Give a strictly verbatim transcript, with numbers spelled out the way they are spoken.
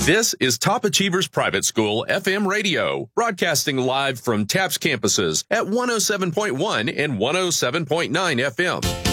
This is Top Achievers Private School F M Radio, broadcasting live from TAPS campuses at one oh seven point one and one oh seven point nine F M.